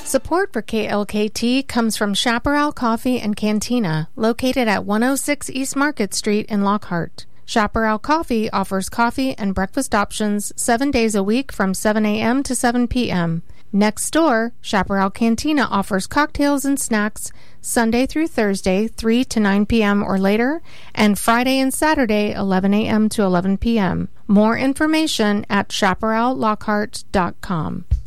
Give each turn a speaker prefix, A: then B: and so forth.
A: Support for KLKT comes from Chaparral Coffee and Cantina, located at 106 East Market Street in Lockhart. Chaparral Coffee offers coffee and breakfast options 7 days a week from 7 a.m. to 7 p.m. Next door, Chaparral Cantina offers cocktails and snacks Sunday through Thursday, 3 to 9 p.m. or later, and Friday and Saturday, 11 a.m. to 11 p.m. More information at chaparrallockhart.com.